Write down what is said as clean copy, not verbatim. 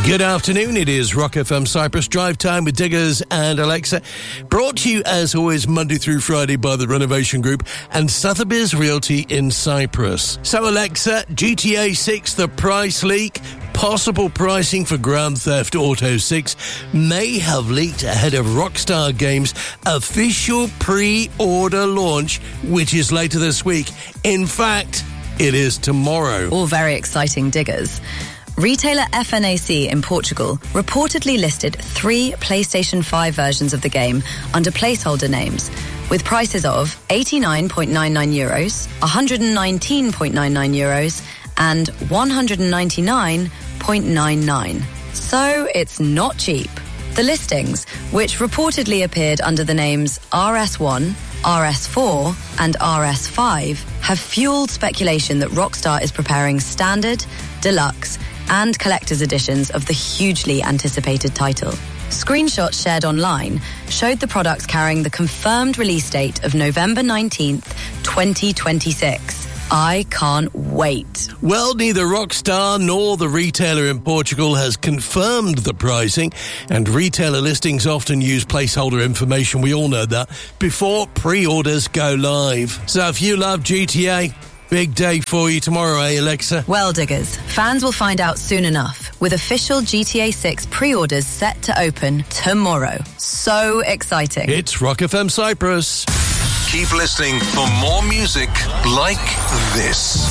Good afternoon, it is Rock FM Cyprus Drive Time with Diggers and Alexa. Brought to you as always Monday through Friday by the Renovation Group and Sotheby's Realty in Cyprus. So Alexa, GTA 6, the price leak. Possible pricing for Grand Theft Auto 6 may have leaked ahead of Rockstar Games' official pre-order launch, which is later this week. In fact, it is tomorrow. All very exciting, Diggers. Retailer FNAC in Portugal reportedly listed 3 PlayStation 5 versions of the game under placeholder names, with prices of €89.99, €119.99 and €199.99. So it's not cheap. The listings, which reportedly appeared under the names RS1, RS4 and RS5, have fueled speculation that Rockstar is preparing standard, deluxe and collector's editions of the hugely anticipated title. Screenshots shared online showed the products carrying the confirmed release date of November 19th, 2026. I can't wait. Well, neither Rockstar nor the retailer in Portugal has confirmed the pricing, and retailer listings often use placeholder information, we all know that, before pre-orders go live. So if you love GTA, big day for you tomorrow, eh, Alexa? Well, Diggers, fans will find out soon enough, with official GTA 6 pre-orders set to open tomorrow. So exciting. It's Rock FM Cyprus. Keep listening for more music like this.